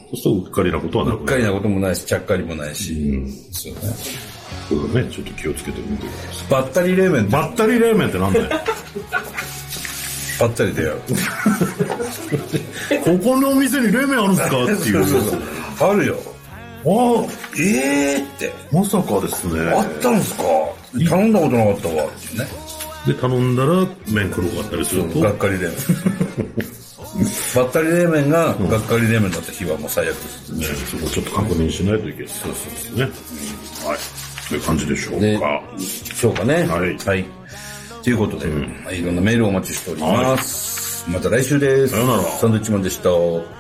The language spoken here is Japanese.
そううっかりなことはなくうっかりなこともないし、ちゃっかりもないし。ですよね。 そうだね、ちょっと気をつけてみてください。 バッタリ冷麺って。 バッタリ冷麺ってなんだよ。 バッタリでやる。 ここのお店に冷麺あるんですかっていう。 あるよ。 ああ、 ってまさかですね。 あったんすか。頼んだことなかったわってね。 で頼んだら麺黒かったりするとがっかり冷麺。バッタリ冷麺ががっかり冷麺だった日はもう最悪ですね。そこちょっと確認しないといけない。そうですね。はい。そういう感じでしょうか。 しょうかね。 はい。 はい。ということで、いろんなメールをお待ちしております。また来週です。 さよなら。 サンドウィッチマンでした。